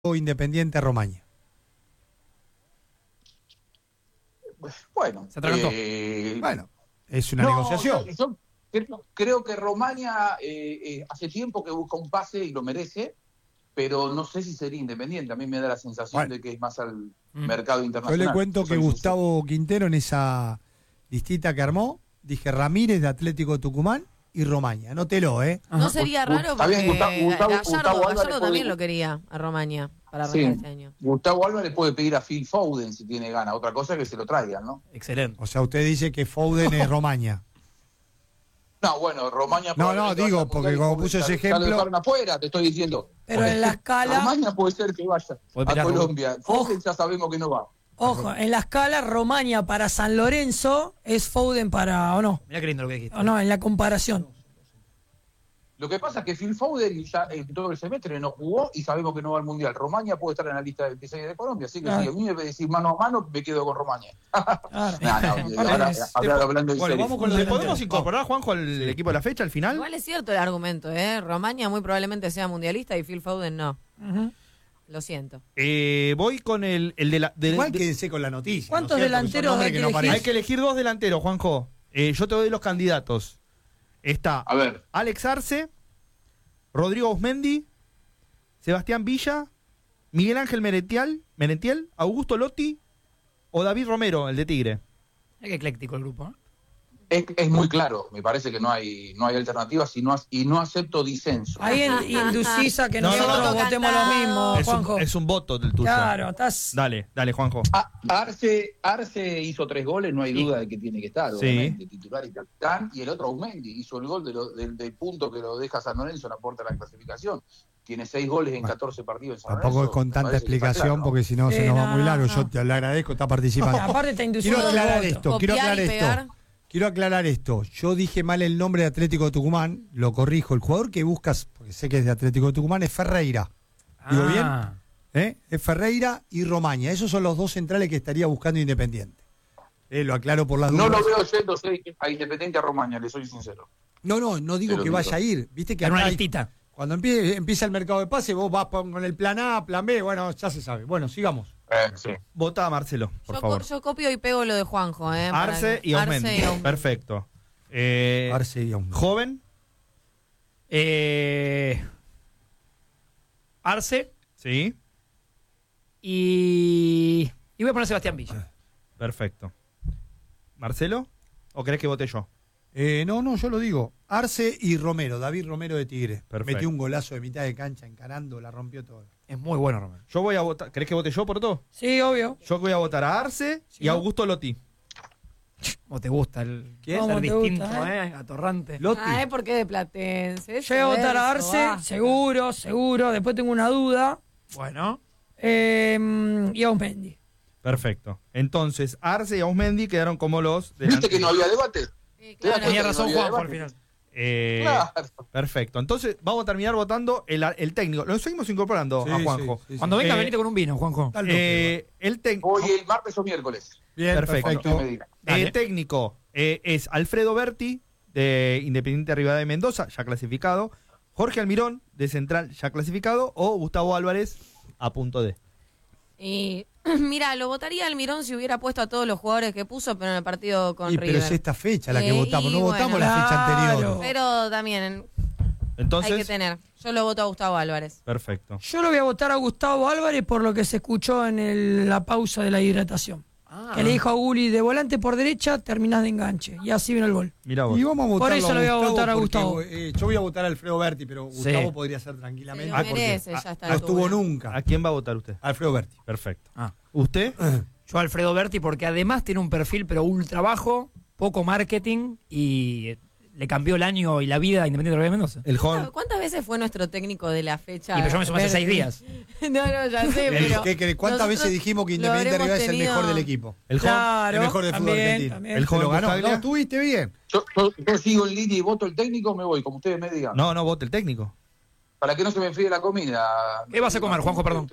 Independiente Romaña. Bueno, se atragantó. Bueno, es una negociación. Yo creo que Romaña hace tiempo que busca un pase y lo merece, pero no sé si sería Independiente. A mí me da la sensación de que es más al mercado Yo internacional. le cuento que Gustavo Quintero en esa listita que armó, dije Ramírez de Atlético Tucumán y Romaña. Anótelo, ¿eh? No sería raro Está bien, porque Gustavo Gallardo también puede... lo quería a Romaña para arrancar este año. Gustavo Álvarez puede pedir a Phil Foden si tiene ganas. Otra cosa es que se lo traigan, ¿no? Excelente. O sea, usted dice que Foden es Romaña. No, bueno, Romaña... No, digo, porque como puso ese ejemplo... Ya lo dejaron afuera, te estoy diciendo. Pero en la escala... Romaña puede ser que vaya a Colombia. Foden ya sabemos que no va. Ojo, en la escala Romaña para San Lorenzo es Foden para, ¿o no? Mirá qué lindo lo que dijiste. ¿O no? En la comparación. Lo que pasa es que Phil Foden ya todo el semestre no jugó y sabemos que no va al Mundial. Romaña puede estar en la lista de 26 de Colombia, así que si a mí me decís mano a mano, me quedo con Romaña. Hablando bueno, vamos con ¿le podemos incorporar, Juanjo, al equipo de la fecha al final? Igual es cierto el argumento, ¿eh? Romaña muy probablemente sea mundialista y Phil Foden no. Lo siento. Voy con el de la... Igual quédense con la noticia. ¿Cuántos delanteros hay que elegir? Hay que elegir dos delanteros, Juanjo. Yo te doy los candidatos. Está Alex Arce, Rodrigo Ausmendi, Sebastián Villa, Miguel Ángel Merentiel, Augusto Lotti o David Romero, el de Tigre. Es que ecléctico el grupo, ¿eh? Es muy claro, me parece que no hay alternativas y no acepto disenso. Ahí inducís a que nosotros votemos lo mismo, Juanjo. Es un voto del tuyo. Claro, estás... Dale, Juanjo. Arce hizo 3 goles, no hay duda de que tiene que estar, obviamente, titular y capitán. Y el otro, Ausmendi, hizo el gol del punto que lo deja San Lorenzo en la puerta de la clasificación. Tiene 6 goles en 14 partidos en San Lorenzo. Tampoco es con tanta explicación, claro, porque si no se nos va muy largo. Yo te le agradezco, está participando. Aparte está induciendo. Quiero aclarar esto. Yo dije mal el nombre de Atlético de Tucumán, lo corrijo. El jugador que buscas, porque sé que es de Atlético de Tucumán, es Ferreira. ¿Digo bien? Es Ferreira y Romaña. Esos son los dos centrales que estaría buscando Independiente. Lo aclaro por las dudas. No lo veo yendo a Independiente a Romaña, le soy sincero. No digo que vaya a ir. Viste que una listita. Cuando empieza el mercado de pase, vos vas con el plan A, plan B, bueno, ya se sabe. Bueno, sigamos. Sí. Vota a Marcelo, por favor. Yo copio y pego lo de Juanjo, Arce y Ausmendi. Perfecto. Arce y Ausmendi. ¿Joven? Arce. Sí. Y voy a poner Sebastián Villa. Perfecto. ¿Marcelo? ¿O querés que vote yo? No, yo lo digo. Arce y Romero, David Romero de Tigre. Perfecto. Metió un golazo de mitad de cancha encarando, la rompió todo. Es muy bueno, Romero. Yo voy a votar. ¿Querés que vote yo por todo? Sí, obvio. Yo voy a votar a Arce y a Augusto Lotti. ¿Cómo te gusta el ser distinto, atorrante? Lotti. ¿Es porque de Platense? Yo voy a votar a Arce, seguro. Después tengo una duda. Bueno. Y a Ausmendi. Perfecto. Entonces, Arce y Ausmendi quedaron como los... ¿Viste que no había debate? Sí, claro. Tenía razón Juanjo al final. Claro. Perfecto. Entonces vamos a terminar votando el técnico. Lo seguimos incorporando a Juanjo. Sí. Cuando venga, venite con un vino, Juanjo. El técnico. Hoy el martes o miércoles. Bien, perfecto. El técnico es Alfredo Berti, de Independiente Rivadavia de Mendoza, ya clasificado. Jorge Almirón, de Central, ya clasificado. O Gustavo Álvarez, a punto de. Y mira, lo votaría Almirón si hubiera puesto a todos los jugadores que puso, pero en el partido con River. Pero es esta fecha la que votamos, no votamos bueno, la fecha anterior. Pero también Entonces, hay que tener. Yo lo voto a Gustavo Álvarez. Perfecto. Yo lo voy a votar a Gustavo Álvarez por lo que se escuchó en la pausa de la hidratación. Que le dijo a Gulli, de volante por derecha, terminás de enganche. Y así vino el gol. Mirá vos. Y vamos a votarlo por eso lo voy a votar a porque, Gustavo. yo voy a votar a Alfredo Berti, pero Gustavo podría ser tranquilamente. Se lo merece, ya está. No estuvo nunca. ¿A quién va a votar usted? Alfredo Berti. Perfecto. ¿Usted? Yo Alfredo Berti porque además tiene un perfil pero ultra bajo, poco marketing y le cambió el año y la vida a Independiente Rivadavia de Mendoza. El joven. ¿Cuántas veces fue nuestro técnico de la fecha? Y pero yo me sumé hace 6 días. No, ya sé, pero... ¿Cuántas veces dijimos que Independiente Rivadavia es el mejor del equipo? El joven. Claro, El mejor del fútbol argentino. también. El joven lo ganó. Buscaglia. No, estuviste bien. Yo sigo en línea y voto el técnico, me voy, como ustedes me digan. No, vote el técnico. Para que no se me enfríe la comida. ¿Qué vas a comer, Juanjo, perdón?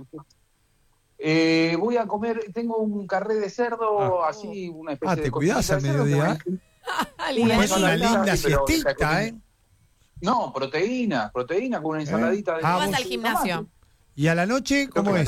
Voy a comer, tengo un carré de cerdo, así, una especie de... ¿te cuidás al costillita de cerdo mediodía? Alineación. Es una linda pero, siestita, No, proteína con una ensaladita de... Vas al gimnasio. ¿Y a la noche cómo es?